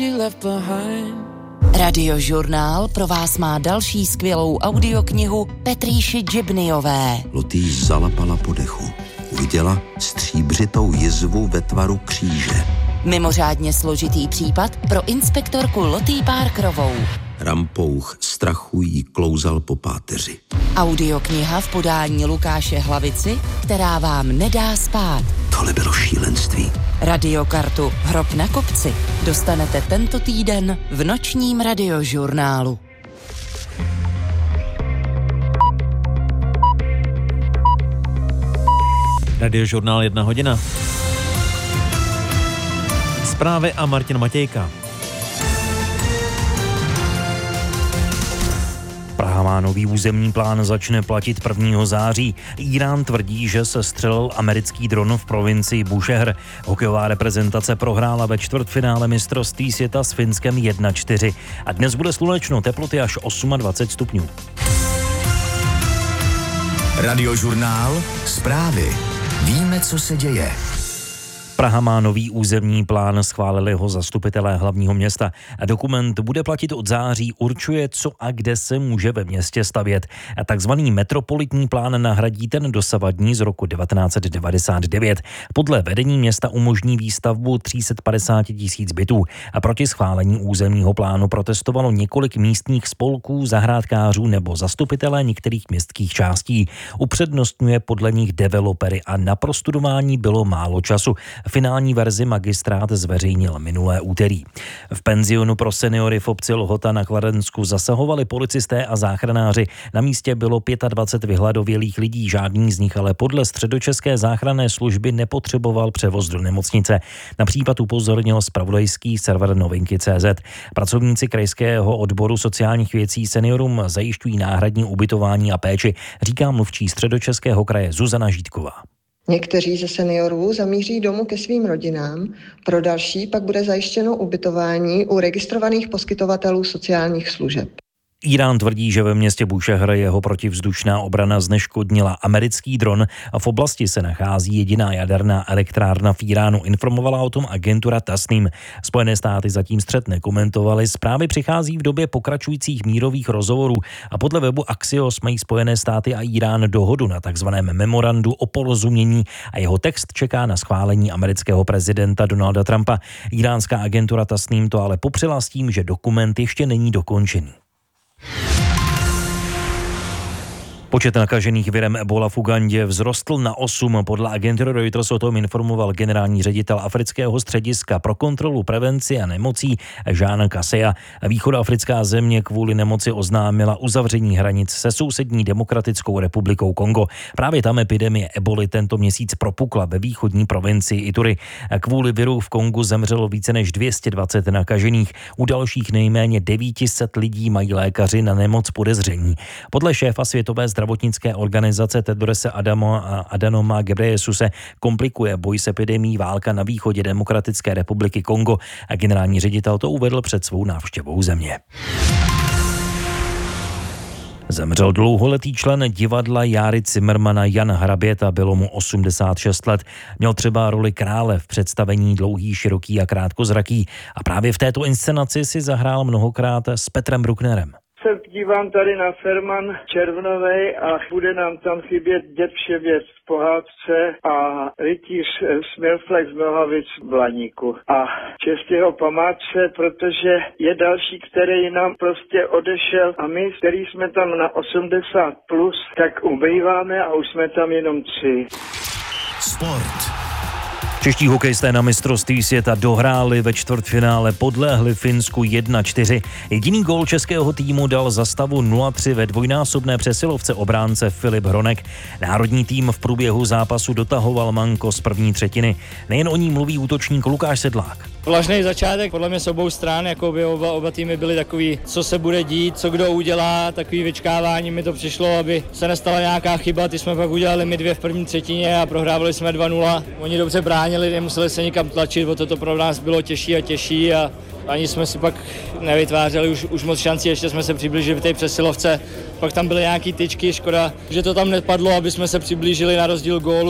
Radiožurnál pro vás má další skvělou audioknihu Petrýši Džibnyové. Lotý zalapala po dechu. Uviděla stříbřitou jizvu ve tvaru kříže. Mimořádně složitý případ pro inspektorku Lotý Parkerovou. Rampouch strachu jí klouzal po páteři. Audiokniha v podání Lukáše Hlavici, která vám nedá spát. Tohle bylo šílenství. Radiokartu Hrob na kopci dostanete tento týden v nočním radiožurnálu. Radiožurnál 1 hodina. Zprávy a Martin Matějka. Praha má nový územní plán, začne platit 1. září. Írán tvrdí, že se střelil americký dron v provincii Búšehr. Hokejová reprezentace prohrála ve čtvrtfinále mistrovství světa s Finskem 1-4. A dnes bude slunečno, teploty až 28 stupňů. Radiožurnál, zprávy. Víme, co se děje. Praha má nový územní plán, schválili ho zastupitelé hlavního města. Dokument bude platit od září, určuje, co a kde se může ve městě stavět. Takzvaný metropolitní plán nahradí ten dosavadní z roku 1999. Podle vedení města umožní výstavbu 350 000 bytů. A proti schválení územního plánu protestovalo několik místních spolků, zahrádkářů nebo zastupitelé některých městských částí. Upřednostňuje podle nich developery a na prostudování bylo málo času. Finální verzi magistrát zveřejnil minulé úterý. V penzionu pro seniory v obci Lhota na Kladensku zasahovali policisté a záchranáři. Na místě bylo 25 vyhladovělých lidí, žádný z nich ale podle středočeské záchranné služby nepotřeboval převoz do nemocnice. Na případ upozornil zpravodajský server Novinky.cz. Pracovníci krajského odboru sociálních věcí seniorům zajišťují náhradní ubytování a péči, říká mluvčí Středočeského kraje Zuzana Žítková. Někteří ze seniorů zamíří domů ke svým rodinám, pro další pak bude zajištěno ubytování u registrovaných poskytovatelů sociálních služeb. Írán tvrdí, že ve městě Búšehr jeho protivzdušná obrana zneškodnila americký dron a v oblasti se nachází jediná jaderná elektrárna v Íránu. Informovala o tom agentura Tasnim. Spojené státy zatím střet nekomentovaly. Zprávy přichází v době pokračujících mírových rozhovorů a podle webu Axios mají Spojené státy a Írán dohodu na takzvaném memorandu o porozumění a jeho text čeká na schválení amerického prezidenta Donalda Trumpa. Íránská agentura Tasnim to ale popřela s tím, že dokument ještě není dokončený. Počet nakažených virem Ebola v Ugandě vzrostl na 8. Podle agentury Reuters o tom informoval generální ředitel Afrického střediska pro kontrolu, prevenci a nemocí Jean Kaseya. Východoafrická země kvůli nemoci oznámila uzavření hranic se sousední Demokratickou republikou Kongo. Právě tam epidemie Eboly tento měsíc propukla ve východní provincii Ituri. Kvůli viru v Kongu zemřelo více než 220 nakažených. U dalších nejméně 900 lidí mají lékaři na nemoc podezření. Podle šéfa Světové zdravotnické organizace Tedrose Adhanoma Ghebreyesusese komplikuje boj s epidemií válka na východě Demokratické republiky Kongo a generální ředitel to uvedl před svou návštěvou země. Zemřel dlouholetý člen divadla Járy Cimrmana Jan Hraběta, bylo mu 86 let. Měl třeba roli krále v představení Dlouhý, široký a krátkozraký a právě v této inscenaci si zahrál mnohokrát s Petrem Brucknerem. Se dívám tady na Ferman Červnovej a bude nám tam chybět Děd Vševěc v pohádce a rytíř Smirflex z Nohavic v Blaníku. A čest jeho památce, protože je další, který nám prostě odešel a my, který jsme tam na 80+, tak ubýváme a už jsme tam jenom 3. Sport. Čeští hokejisté na mistrovství světa dohráli ve čtvrtfinále, podlehli Finsku 1-4. Jediný gól českého týmu dal za stavu 0-3 ve dvojnásobné přesilovce obránce Filip Hronek. Národní tým v průběhu zápasu dotahoval manko z první třetiny. Nejen o ní mluví útočník Lukáš Sedlák. Vlažný začátek, podle mě s obou stran, jako by oba týmy byly takový, co se bude dít, co kdo udělá, takový vyčkávání mi to přišlo, aby se nestala nějaká chyba, ty jsme pak udělali my 2 v první třetině a prohrávali jsme 2-0. Oni dobře bránili, nemuseli se nikam tlačit, o to pro nás bylo těžší a těžší a ani jsme si pak nevytvářeli už moc šancí, ještě jsme se přiblížili v té přesilovce, pak tam byly nějaký tyčky, škoda, že to tam nepadlo, aby jsme se přiblížili na rozdíl gólu.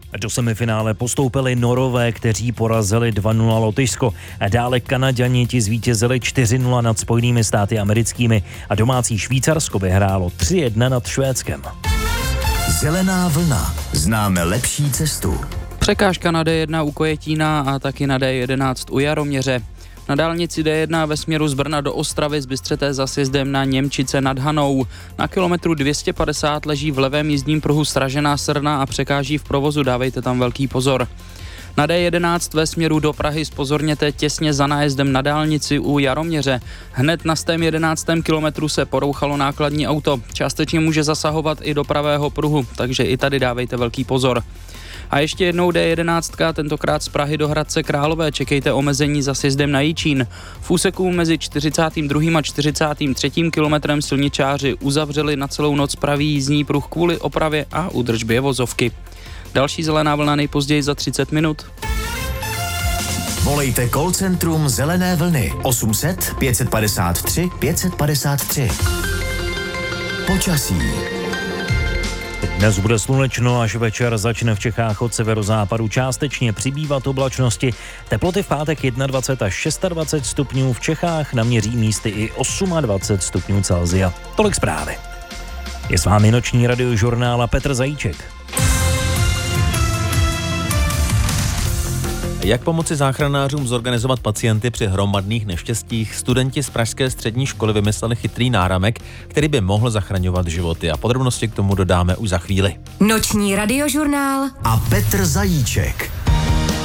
Do semifinále postoupili Norové, kteří porazili 2-0 Lotyšsko. Dále Kanaďani ti zvítězili 4-0 nad Spojenými státy americkými a domácí Švýcarsko vyhrálo 3-1 nad Švédskem. Zelená vlna. Známe lepší cestu. Překážka na D1 u Kojetína a taky na D11 u Jaroměře. Na dálnici D1 ve směru z Brna do Ostravy zbystřete za sjezdem na Němčice nad Hanou. Na kilometru 250 leží v levém jízdním pruhu sražená srna a překáží v provozu, dávejte tam velký pozor. Na D11 ve směru do Prahy zpozorněte těsně za nájezdem na dálnici u Jaroměře. Hned na 11. kilometru se porouchalo nákladní auto. Částečně může zasahovat i do pravého pruhu, takže i tady dávejte velký pozor. A ještě jednou D11, tentokrát z Prahy do Hradce Králové. Čekejte omezení za sjezdem na Jičín. V úseku mezi 42. a 43. kilometrem silničáři uzavřeli na celou noc pravý jízdní pruh kvůli opravě a údržbě vozovky. Další zelená vlna nejpozději za 30 minut. Volejte call centrum Zelené vlny 800 553 553. Počasí. Dnes bude slunečno, až večer začne v Čechách od severozápadu částečně přibývat oblačnosti. Teploty v pátek 21 až 26 stupňů, v Čechách naměří místy i 28 stupňů Celsia. Tolik zprávy. Je s vámi noční radiožurnál a Petr Zajíček. Jak pomoci záchranářům zorganizovat pacienty při hromadných neštěstích? Studenti z pražské střední školy vymysleli chytrý náramek, který by mohl zachraňovat životy. A podrobnosti k tomu dodáme už za chvíli. Noční radiožurnál a Petr Zajíček.